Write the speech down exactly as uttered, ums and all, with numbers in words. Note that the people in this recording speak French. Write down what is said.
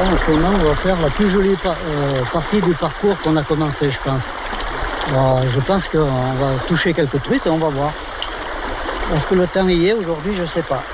en ce moment, on va faire la plus jolie par- euh, partie du parcours qu'on a commencé, je pense. Alors, je pense qu'on va toucher quelques trucs et on va voir. Est-ce que le temps y est aujourd'hui? Je ne sais pas.